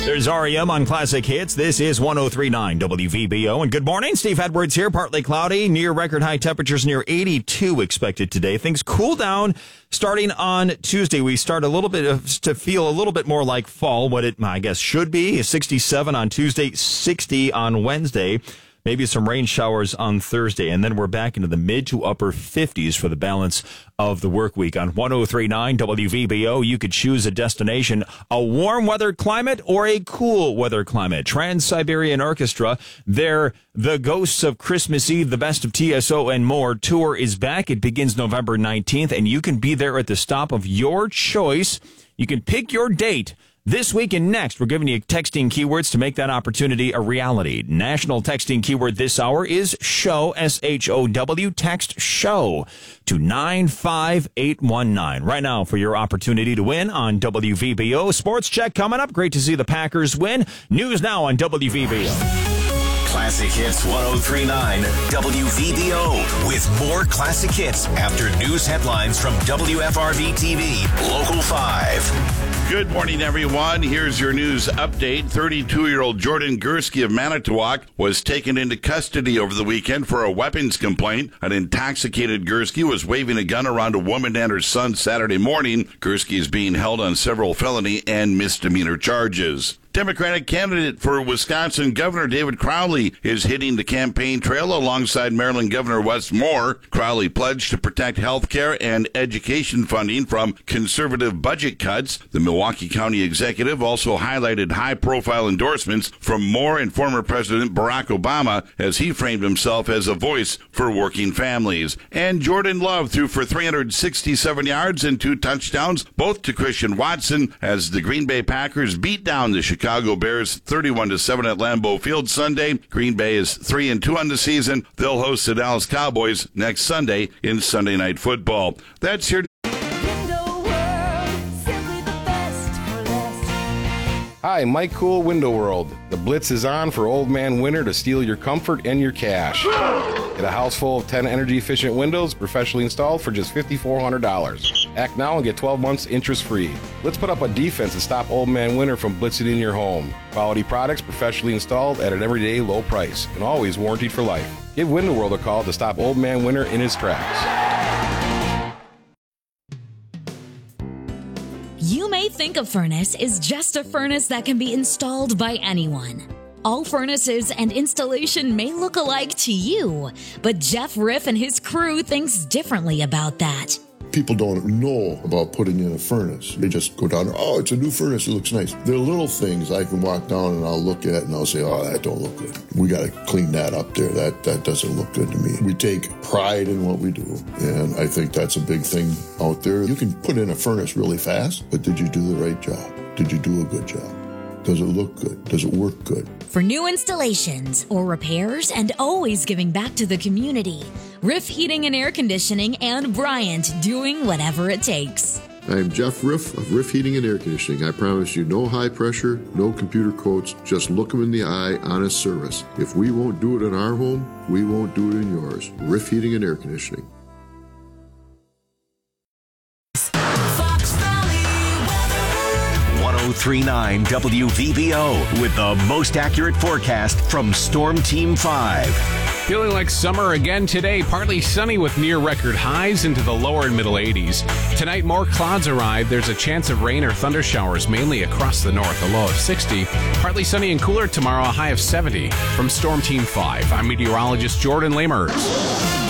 There's REM on Classic Hits. This is 103.9 WVBO. And good morning. Steve Edwards here. Partly cloudy. Near record high temperatures near 82 expected today. Things cool down starting on Tuesday. We start to feel a little bit more like fall, what it, I guess, should be. 67 on Tuesday, 60 on Wednesday. Maybe some rain showers on Thursday, and then we're back into the mid to upper 50s for the balance of the work week. On 103.9 WVBO, you could choose a destination, a warm weather climate or a cool weather climate. Trans-Siberian Orchestra, their The Ghosts of Christmas Eve, the Best of TSO and More tour is back. It begins November 19th, and you can be there at the stop of your choice. You can pick your date. This week and next, we're giving you texting keywords to make that opportunity a reality. National texting keyword this hour is SHOW, S-H-O-W, text SHOW to 95819. Right now for your opportunity to win on WVBO. Sports Check coming up. Great to see the Packers win. News now on WVBO. Classic Hits 103.9 WVBO with more classic hits after news headlines from WFRV TV, Local 5. Good morning, everyone. Here's your news update. 32-year-old Jordan Gursky of Manitowoc was taken into custody over the weekend for a weapons complaint. An intoxicated Gursky was waving a gun around a woman and her son Saturday morning. Gursky is being held on several felony and misdemeanor charges. Democratic candidate for Wisconsin Governor David Crowley is hitting the campaign trail alongside Maryland Governor Wes Moore. Crowley pledged to protect health care and education funding from conservative budget cuts. The Milwaukee County executive also highlighted high-profile endorsements from Moore and former President Barack Obama as he framed himself as a voice for working families. And Jordan Love threw for 367 yards and 2 touchdowns, both to Christian Watson, as the Green Bay Packers beat down the Chicago Bears 31-7 at Lambeau Field Sunday. Green Bay is 3-2 on the season. They'll host the Dallas Cowboys next Sunday in Sunday Night Football. That's your... Hi, Mike Cool, Window World. The blitz is on for Old Man Winter to steal your comfort and your cash. Get a house full of 10 energy-efficient windows professionally installed for just $5,400. Act now and get 12 months interest-free. Let's put up a defense to stop Old Man Winter from blitzing in your home. Quality products professionally installed at an everyday low price and always warranted for life. Give Window World a call to stop Old Man Winter in his tracks. You may think a furnace is just a furnace that can be installed by anyone. All furnaces and installation may look alike to you, but Jeff Riff and his crew thinks differently about that. People don't know about putting in a furnace. They just go down, oh, it's a new furnace, it looks nice. There are little things I can walk down and I'll look at and I'll say, oh, that don't look good. We got to clean that up there. That doesn't look good to me. We take pride in what we do, and I think that's a big thing out there. You can put in a furnace really fast, but did you do the right job? Did you do a good job? Does it look good? Does it work good? For new installations or repairs and always giving back to the community, Riff Heating and Air Conditioning and Bryant doing whatever it takes. I'm Jeff Riff of Riff Heating and Air Conditioning. I promise you no high pressure, no computer quotes, just look them in the eye, honest service. If we won't do it in our home, we won't do it in yours. Riff Heating and Air Conditioning. 103.9 WVBO with the most accurate forecast from Storm Team 5. Feeling like summer again today. Partly sunny with near record highs into the lower and middle 80s. Tonight, more clouds arrive. There's a chance of rain or thunder showers, mainly across the north, a low of 60. Partly sunny and cooler tomorrow, a high of 70. From Storm Team 5, I'm meteorologist Jordan Lamers.